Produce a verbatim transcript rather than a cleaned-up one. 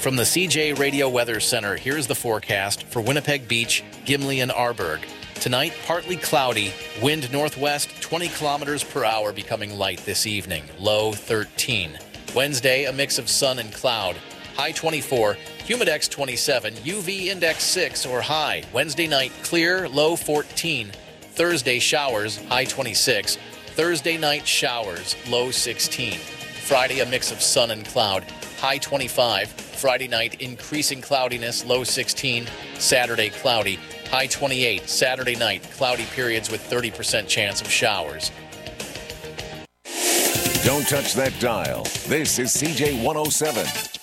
From the C J Radio Weather Center, here's the forecast for Winnipeg Beach, Gimli, and Arborg. Tonight, partly cloudy, wind northwest twenty kilometers per hour, becoming light this evening, low thirteen. Wednesday, a mix of sun and cloud, high twenty-four, humidex twenty-seven, U V index six or high. Wednesday night, clear, low fourteen. Thursday, showers, high twenty-six. Thursday night, showers, low sixteen. Friday, a mix of sun and cloud, high twenty-five. Friday night, increasing cloudiness, low sixteen. Saturday, cloudy, high twenty-eight. Saturday night, cloudy periods with thirty percent chance of showers. Don't touch that dial. This is C J one oh seven.